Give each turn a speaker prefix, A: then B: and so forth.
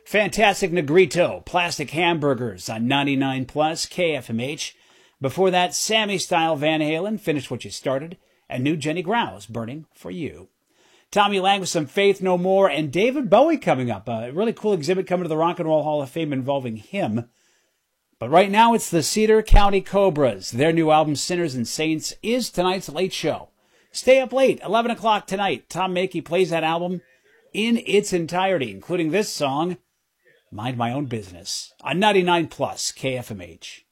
A: Fantastic Negrito, Plastic Hamburgers on 99 Plus KFMH. Before that, Sammy Style Van Halen, Finish What You Started, and new Jenny Grouse, Burning for You. Tommy Lang with some Faith No More, and David Bowie coming up. A really cool exhibit coming to the Rock and Roll Hall of Fame involving him. But right now, it's the Cedar County Cobras. Their new album, Sinners and Saints, is tonight's late show. Stay up late, 11 o'clock tonight. Tom Mackey plays that album in its entirety, including this song, Mind My Own Business, on 99 Plus KFMH.